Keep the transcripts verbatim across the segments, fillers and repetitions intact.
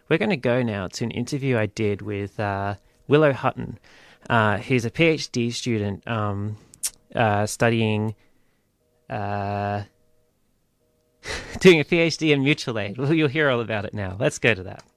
we're going to go now to an interview I did with uh, Willow Hutton. Uh, he's a PhD student um, uh, studying, uh, doing a PhD in mutual aid. Well, you'll hear all about it now. Let's go to that.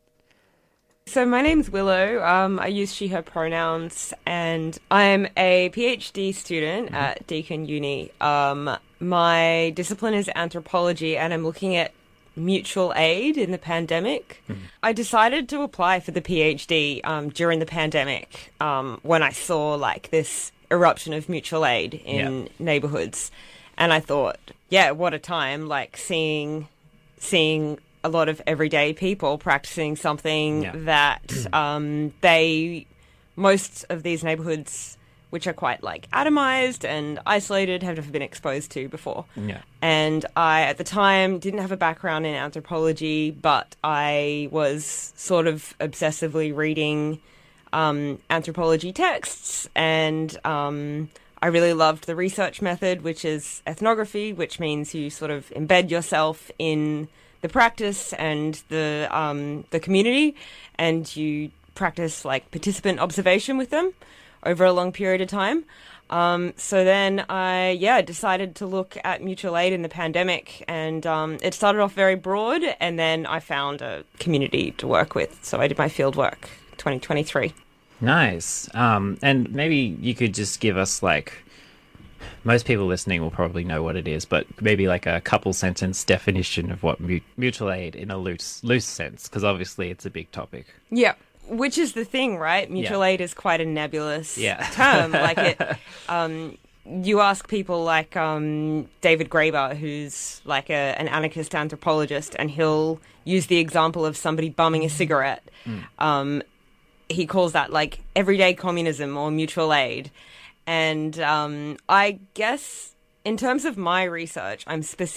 So my name's Willow. Um, I use she, her pronouns, and I'm a PhD student mm-hmm. at Deakin Uni. Um, my discipline is anthropology, and I'm looking at mutual aid in the pandemic. Mm-hmm. I decided to apply for the PhD um, during the pandemic um, when I saw like this eruption of mutual aid in yep. neighbourhoods, and I thought, yeah, what a time! Like seeing, seeing. a lot of everyday people practicing something yeah. that um, they, most of these neighbourhoods, which are quite like atomized and isolated, have never been exposed to before. Yeah. And I, at the time, didn't have a background in anthropology, but I was sort of obsessively reading um, anthropology texts, and um, I really loved the research method, which is ethnography, which means you sort of embed yourself in the practice and the um, the community, and you practice like participant observation with them over a long period of time. Um, so then I, yeah, decided to look at mutual aid in the pandemic, and um, it started off very broad, and then I found a community to work with. So I did my field work twenty twenty-three. Nice. Um, and maybe you could just give us like, most people listening will probably know what it is, but maybe like a couple sentence definition of what mu- mutual aid in a loose loose sense, because obviously it's a big topic. Yeah, which is the thing, right? Mutual yeah. aid is quite a nebulous yeah. term. Like it, um, you ask people like um, David Graeber, who's like a, an anarchist anthropologist, and he'll use the example of somebody bumming a cigarette. Mm. Um, he calls that like everyday communism or mutual aid. And um, I guess in terms of my research, I'm specific.